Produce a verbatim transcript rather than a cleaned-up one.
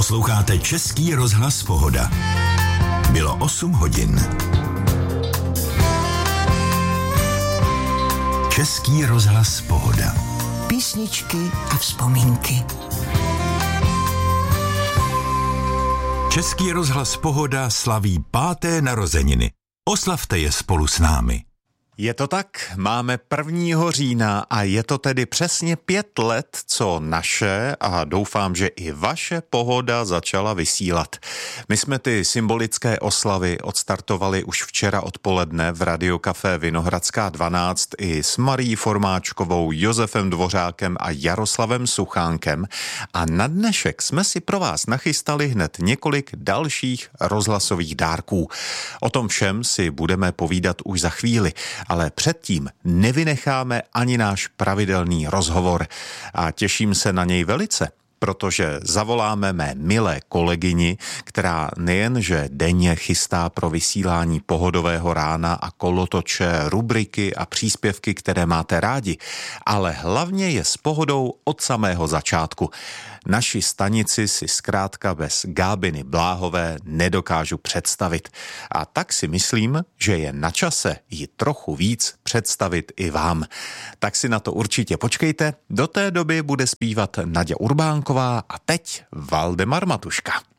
Posloucháte Český rozhlas Pohoda. Bylo osm hodin. Český rozhlas Pohoda. Písničky a vzpomínky. Český rozhlas Pohoda slaví páté narozeniny. Oslavte je spolu s námi. Je to tak, máme prvního října a je to tedy přesně pět let, co naše a doufám, že i vaše Pohoda začala vysílat. My jsme ty symbolické oslavy odstartovali už včera odpoledne v Radiokafé Vinohradská dvanáct i s Marií Formáčkovou, Josefem Dvořákem a Jaroslavem Suchánkem a na dnešek jsme si pro vás nachystali hned několik dalších rozhlasových dárků. O tom všem si budeme povídat už za chvíli. Ale předtím nevynecháme ani náš pravidelný rozhovor a těším se na něj velice, protože zavoláme mé milé kolegyni, která nejenže denně chystá pro vysílání Pohodového rána a kolotoče, rubriky a příspěvky, které máte rádi, ale hlavně je s Pohodou od samého začátku. Naši stanici si zkrátka bez Gábiny Bláhové nedokážu představit. A tak si myslím, že je na čase ji trochu víc představit i vám. Tak si na to určitě počkejte. Do té doby bude zpívat Naďa Urbánková a teď Valdemar Matuška.